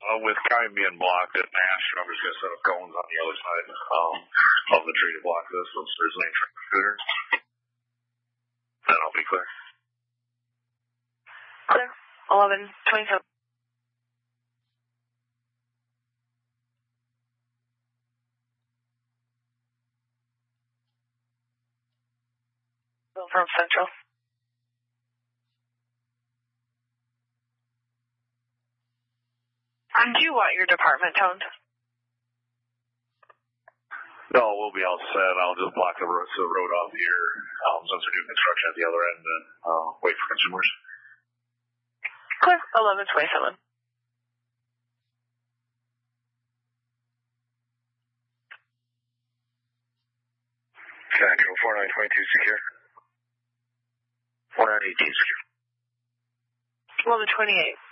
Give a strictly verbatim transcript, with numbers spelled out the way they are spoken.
uh, with Guy being blocked at Nash, I'm just going to set up cones on the other side um, of the tree to block this since there's an train scooter. Then I'll be clear. Clear. eleven twenty-seven. From Central. And do you want your department toned? No, we'll be all set. I'll just block the road, the road off here um, since we're doing construction at the other end and uh, wait for consumers. Clear. eleven twenty-seven. Central four nine twenty-two secure. four nine eighteen secure. eleven twenty-eight.